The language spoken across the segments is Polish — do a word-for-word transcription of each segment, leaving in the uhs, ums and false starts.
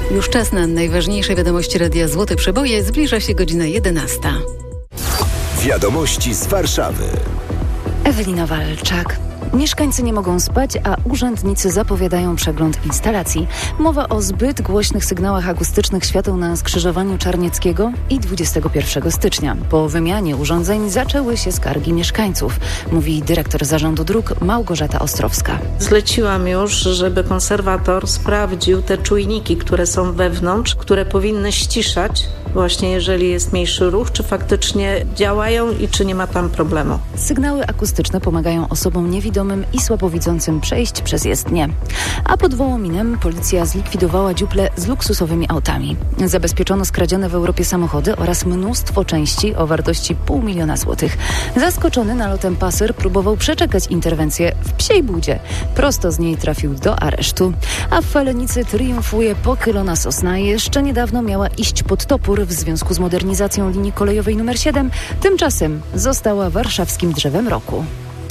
Już czas na najważniejsze wiadomości Radia Złote Przeboje. Zbliża się godzina jedenasta. Wiadomości z Warszawy. Ewelina Walczak. Mieszkańcy nie mogą spać, a urzędnicy zapowiadają przegląd instalacji. Mowa o zbyt głośnych sygnałach akustycznych świateł na skrzyżowaniu Czarnieckiego i dwudziestego pierwszego stycznia. Po wymianie urządzeń zaczęły się skargi mieszkańców, mówi dyrektor Zarządu Dróg Małgorzata Ostrowska. Zleciłam już, żeby konserwator sprawdził te czujniki, które są wewnątrz, które powinny ściszać właśnie jeżeli jest mniejszy ruch, czy faktycznie działają i czy nie ma tam problemu. Sygnały akustyczne pomagają osobom niewidomym i słabowidzącym przejść przez jezdnię. A pod Wołominem policja zlikwidowała dziuple z luksusowymi autami. Zabezpieczono skradzione w Europie samochody oraz mnóstwo części o wartości pół miliona złotych. Zaskoczony nalotem paser próbował przeczekać interwencję w Psiej Budzie. Prosto z niej trafił do aresztu. A w Falenicy triumfuje pochylona sosna. Jeszcze niedawno miała iść pod topór w związku z modernizacją linii kolejowej numer siedem. Tymczasem została warszawskim drzewem roku.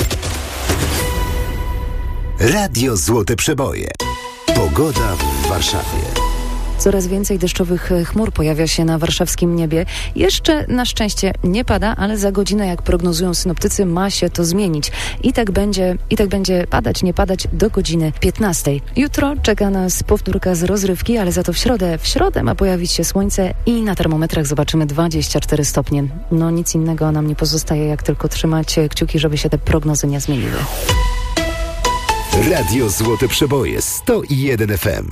Radio Złote Przeboje. Pogoda w Warszawie. Coraz więcej deszczowych chmur pojawia się na warszawskim niebie. Jeszcze na szczęście nie pada, ale za godzinę, jak prognozują synoptycy, ma się to zmienić. I tak będzie, i tak będzie padać, nie padać do godziny piętnastej. Jutro czeka nas powtórka z rozrywki, ale za to w środę. W środę ma pojawić się słońce i na termometrach zobaczymy dwadzieścia cztery stopnie. No nic innego nam nie pozostaje, jak tylko trzymać kciuki, żeby się te prognozy nie zmieniły. Radio Złote Przeboje sto jeden F M.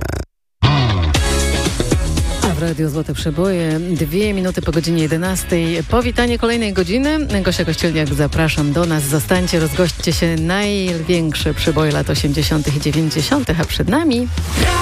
Radio Złote Przeboje, dwie minuty po godzinie jedenastej. Powitanie kolejnej godziny. Gosia Kościelniak, zapraszam do nas. Zostańcie, rozgośćcie się. Największe przeboje lat osiemdziesiątych i dziewięćdziesiątych, a przed nami...